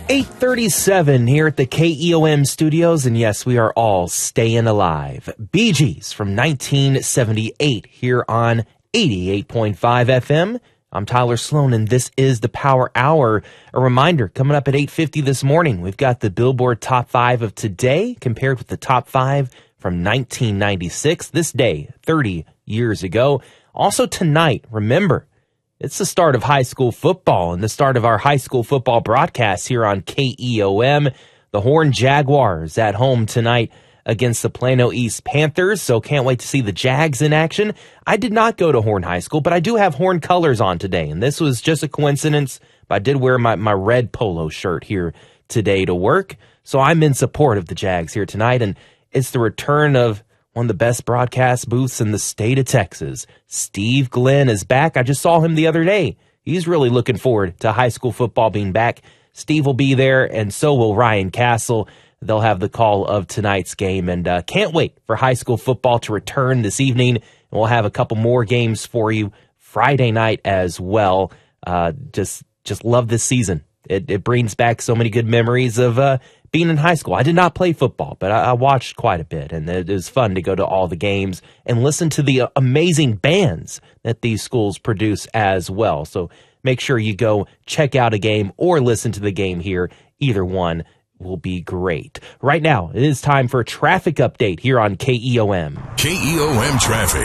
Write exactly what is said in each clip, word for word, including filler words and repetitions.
eight thirty-seven here at the K E O M studios, and yes, we are all staying alive. Bee Gees from nineteen seventy-eight here on eighty-eight point five F M. I'm Tyler Sloan, and this is the Power Hour. A reminder, coming up at eight fifty this morning, we've got the Billboard Top five of today compared with the Top five from nineteen ninety-six, this day, thirty years ago. Also tonight, remember, it's the start of high school football and the start of our high school football broadcast here on K E O M. The Horn Jaguars at home tonight against the Plano East Panthers, so can't wait to see the Jags in action. I did not go to Horn High School, but I do have Horn colors on today, and this was just a coincidence. But I did wear my, my red polo shirt here today to work, so I'm in support of the Jags here tonight, and it's the return of one of the best broadcast booths in the state of Texas. Steve Glenn is back. I just saw him the other day. He's really looking forward to high school football being back. Steve will be there, and so will Ryan Castle. They'll have the call of tonight's game, and uh, can't wait for high school football to return this evening. And we'll have a couple more games for you Friday night as well. Uh, just just love this season. It, it brings back so many good memories of uh, being in high school. I did not play football, but I, I watched quite a bit, and it was fun to go to all the games and listen to the uh, amazing bands that these schools produce as well. So make sure you go check out a game or listen to the game here. Either one will be great. Right now, it is time for a traffic update here on K E O M. K E O M Traffic,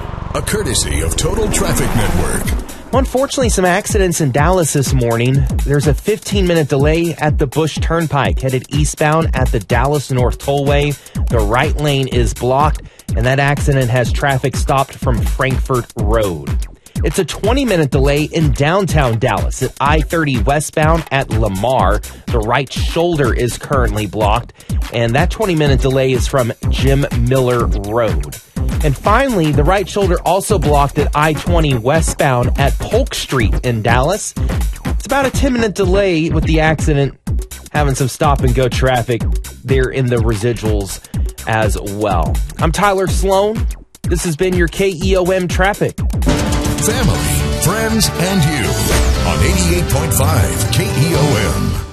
a courtesy of Total Traffic Network. Unfortunately, some accidents in Dallas this morning. There's a fifteen-minute delay at the Bush Turnpike headed eastbound at the Dallas North Tollway. The right lane is blocked, and that accident has traffic stopped from Frankfort Road. It's a twenty-minute delay in downtown Dallas at I thirty westbound at Lamar. The right shoulder is currently blocked, and that twenty-minute delay is from Jim Miller Road. And finally, the right shoulder also blocked at I twenty westbound at Polk Street in Dallas. It's about a ten-minute delay with the accident, having some stop-and-go traffic there in the residuals as well. I'm Tyler Sloan. This has been your K E O M Traffic. Family, friends, and you on eighty-eight point five K E O M.